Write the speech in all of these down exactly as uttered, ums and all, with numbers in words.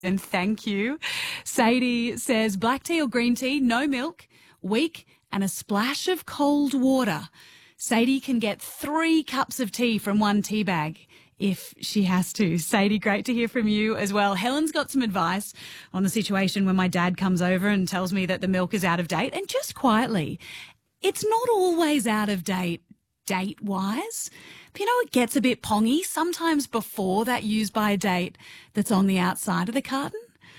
And thank you. Sadie says black tea or green tea, no milk, weak, and a splash of cold water. Sadie can get three cups of tea from one tea bag if she has to. Sadie, great to hear from you as well. Helen's got some advice on the situation when my dad comes over and tells me that the milk is out of date. And just quietly, it's not always out of date date-wise. But you know, it gets a bit pongy sometimes before that use-by date that's on the outside of the carton.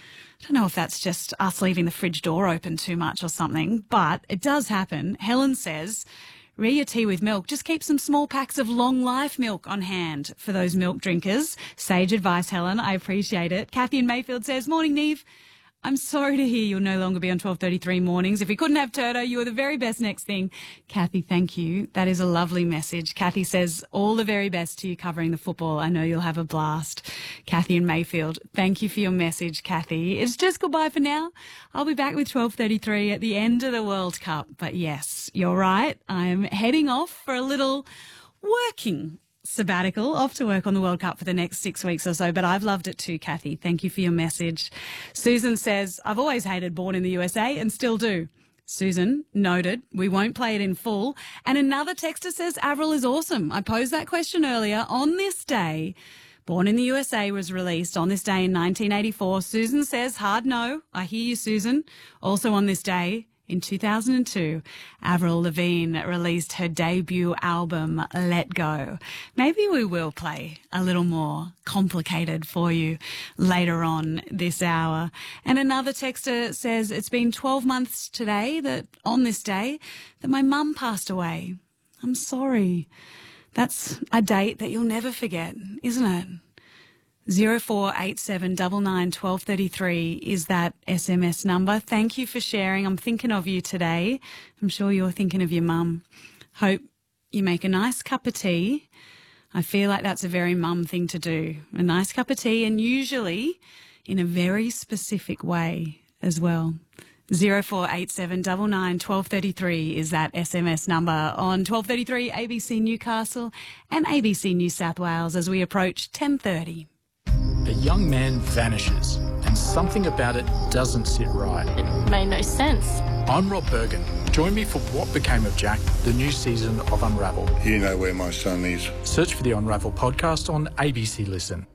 I don't know if that's just us leaving the fridge door open too much or something, but it does happen. Helen says, re your tea with milk. Just keep some small packs of long life milk on hand for those milk drinkers. Sage advice, Helen. I appreciate it. Kathy in Mayfield says, morning, Neve. I'm sorry to hear you'll no longer be on twelve thirty-three mornings. If we couldn't have Turdo, you were the very best next thing. Kathy, thank you. That is a lovely message. Kathy says, all the very best to you covering the football. I know you'll have a blast. Kathy in Mayfield, thank you for your message, Kathy. It's just goodbye for now. I'll be back with twelve thirty-three at the end of the World Cup. But yes, you're right. I'm heading off for a little working sabbatical, off to work on the World Cup for the next six weeks or so, but I've loved it too, Kathy. Thank you for your message. Susan says, I've always hated Born in the U S A and still do. Susan, noted. We won't play it in full. And another texter says, Avril is awesome. I posed that question earlier. On this day, Born in the U S A was released on this day in nineteen eighty-four. Susan says, hard no. I hear you, Susan. Also on this day, in two thousand two, Avril Lavigne released her debut album, Let Go. Maybe we will play a little more complicated for you later on this hour. And another texter says it's been twelve months today, that on this day, that my mum passed away. I'm sorry. That's a date that you'll never forget, isn't it? zero four eight seven nine nine one two three three is that S M S number. Thank you for sharing. I'm thinking of you today. I'm sure you're thinking of your mum. Hope you make a nice cup of tea. I feel like that's a very mum thing to do. A nice cup of tea, and usually in a very specific way as well. zero four eight seven nine nine one two three three is that S M S number on twelve thirty-three A B C Newcastle and A B C New South Wales as we approach ten thirty. A young man vanishes, and something about it doesn't sit right. It made no sense. I'm Rob Bergen. Join me for What Became of Jack, the new season of Unravel. You know where my son is. Search for the Unravel podcast on A B C Listen.